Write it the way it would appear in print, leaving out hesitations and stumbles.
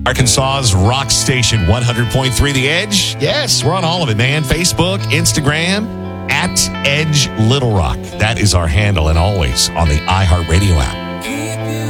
Arkansas's rock station, 100.3 The Edge. Yes, we're on all of it, man. Facebook, Instagram, at Edge Little Rock. That is our handle, and always on the iHeartRadio app.